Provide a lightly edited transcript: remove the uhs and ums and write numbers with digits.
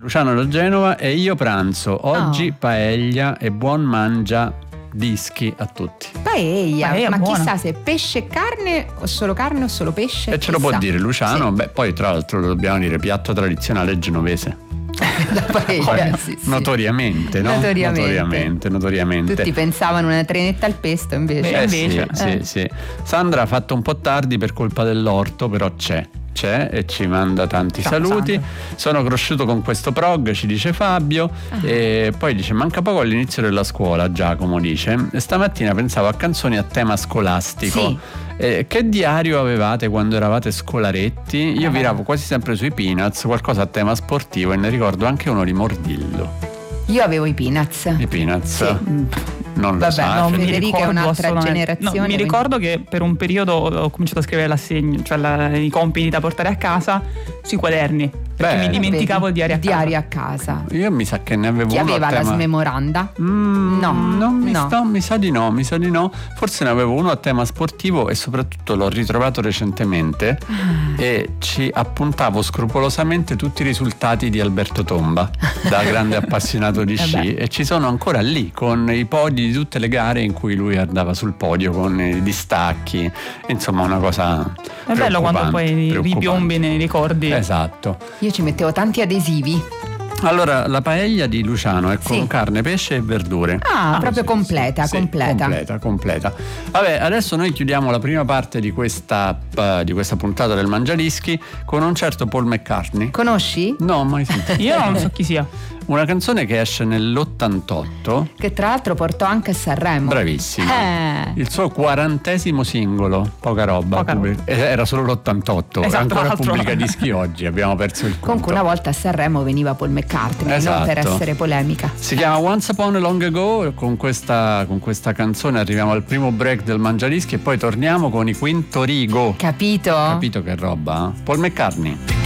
Luciano da Genova e io pranzo. Oggi paella e buon mangia dischi a tutti. Paella, ma buona. chissà se pesce e carne o solo pesce? E ce lo può Chissà. dire Luciano. Sì. Beh, poi tra l'altro lo dobbiamo dire, piatto tradizionale genovese. La paella, sì. Notoriamente, no? Notoriamente. Tutti pensavano una trenetta al pesto, invece. Sì. Sandra ha fatto un po' tardi per colpa dell'orto, però c'è e ci manda tanti saluti. Sandra. Sono cresciuto con questo prog, ci dice Fabio, e poi dice manca poco all'inizio della scuola, Giacomo dice, e stamattina pensavo a canzoni a tema scolastico. Sì. Che diario avevate quando eravate scolaretti? Io viravo quasi sempre sui Peanuts, qualcosa a tema sportivo, e ne ricordo anche uno di Mordillo. Io avevo i Peanuts. I Peanuts? Sì. Non lo Vabbè, sa. no, cioè, Federica è un'altra assolutamente. generazione. No, mi ricordo che per un periodo ho cominciato a scrivere l'assegno, cioè i compiti da portare a casa sui quaderni, perché mi dimenticavo il diario a casa. Io mi sa che ne avevo Chi uno aveva a la tema... smemoranda? Mi sa di no. Forse ne avevo uno a tema sportivo e soprattutto l'ho ritrovato recentemente e ci appuntavo scrupolosamente tutti i risultati di Alberto Tomba, da grande appassionato di sci, e ci sono ancora lì con i podi di tutte le gare in cui lui andava sul podio con i distacchi, insomma una cosa È bello quando poi ripiombi nei ricordi. Esatto. Io ci mettevo tanti adesivi. Allora, la paella di Luciano è con Sì. carne, pesce e verdure. Proprio completa. Completa. Vabbè, adesso noi chiudiamo la prima parte di questa puntata del Mangiadischi con un certo Paul McCartney. Conosci? No, mai sentito. Io non so chi sia. Una canzone che esce nell'88. Che tra l'altro portò anche a Sanremo. Bravissimo. Il suo 40° singolo, poca roba. Era solo l'88. Esatto, ancora l'altro. pubblica dischi oggi, abbiamo perso il conto. Comunque una volta a Sanremo veniva Paul McCartney, Esatto. non per essere polemica. Si chiama Once Upon a Long Ago. Con questa canzone arriviamo al primo break del Mangiadischi e poi torniamo con i Quinto Rigo. Capito? Capito che roba? Paul McCartney.